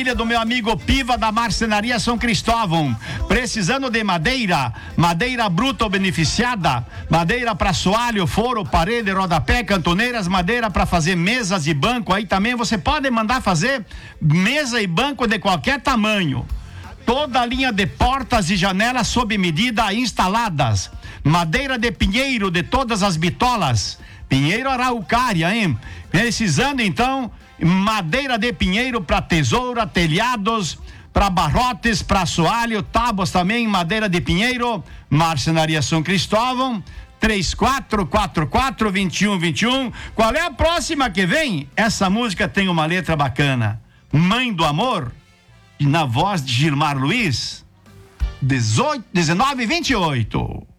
Do meu amigo Piva da Marcenaria São Cristóvão, precisando de madeira bruta ou beneficiada, madeira para assoalho, foro, parede, rodapé, cantoneiras, madeira para fazer mesas e banco. Aí também você pode mandar fazer mesa e banco de qualquer tamanho. Toda a linha de portas e janelas sob medida instaladas. Madeira de pinheiro de todas as bitolas, pinheiro araucária, hein? Precisando então madeira de pinheiro para tesoura, telhados, para barrotes, para assoalho, tábuas também, madeira de pinheiro. Marcenaria São Cristóvão, 3444-2121. Qual é a próxima que vem? Essa música tem uma letra bacana. Mãe do Amor, na voz de Gilmar Luiz, 19 e 28.